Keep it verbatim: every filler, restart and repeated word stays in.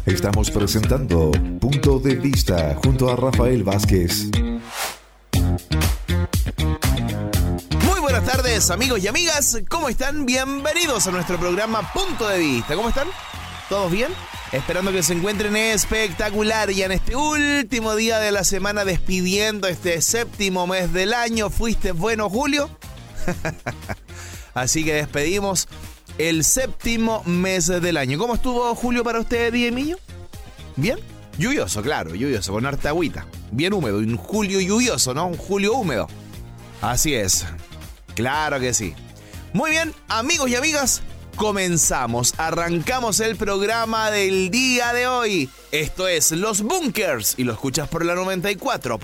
Estamos presentando Punto de Vista junto a Rafael Vázquez. Muy buenas tardes, amigos y amigas. ¿Cómo están? Bienvenidos a nuestro programa Punto de Vista. ¿Cómo están? ¿Todos bien? Esperando que se encuentren espectacular ya en este último día de la semana, despidiendo este séptimo mes del año. ¿Fuiste bueno, Julio? Así que despedimos el séptimo mes del año. ¿Cómo estuvo Julio para usted, Diemillo? ¿Bien? Lluvioso, claro, lluvioso, con harta agüita. Bien húmedo, un julio lluvioso, ¿no? Un julio húmedo. Así es. Claro que sí. Muy bien, amigos y amigas, comenzamos, arrancamos el programa del día de hoy. Esto es Los Bunkers y lo escuchas por la noventa y cuatro.